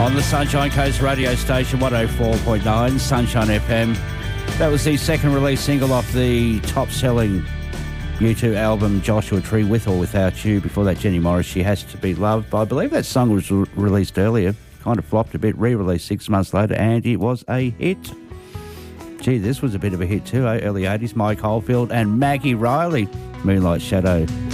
on the Sunshine Coast radio station, 104.9 Sunshine FM. That was the second release single off the top-selling U2 album Joshua Tree, With or Without You. Before that, Jenny Morris, She Has to Be Loved. I believe that song was released earlier, kind of flopped a bit, re-released 6 months later, and it was a hit. Gee, this was a bit of a hit too, eh? Early 80s, Mike Oldfield and Maggie Riley, Moonlight Shadow.